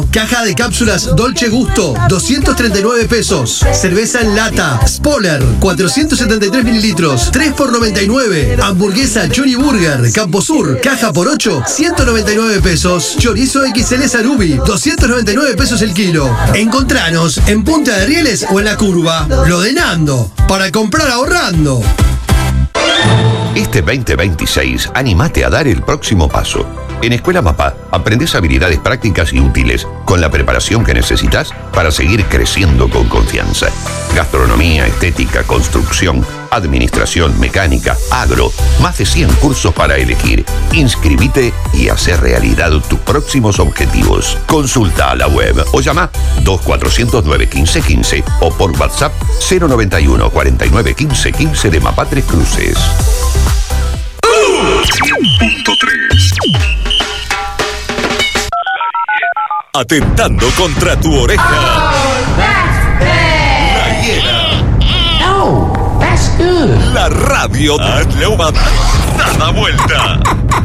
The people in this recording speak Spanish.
invierno, caja de cápsulas Dolce Gusto, 239 pesos. Cerveza en lata, Spoiler, 473 mililitros, 3 por 99. Hamburguesa Johnny Burger, Camposur, caja por 8, 199 pesos. Chorizo XL Sarubi, 299 pesos el kilo. Encontranos en Punta de Rieles o en La Curva. Lo de Nando, para comprar ahorrando. Este 2026, anímate a dar el próximo paso. En Escuela MAPA aprendés habilidades prácticas y útiles con la preparación que necesitas para seguir creciendo con confianza. Gastronomía, estética, construcción, administración, mecánica, agro. Más de 100 cursos para elegir. Inscribite y hacer realidad tus próximos objetivos. Consulta a la web o llama 2409-1515 o por WhatsApp 091 49 15 15 de MAPA Tres Cruces. 100.3 Atentando contra tu oreja. La Hiena. No, that's good. La radio. Hazle una dada vuelta.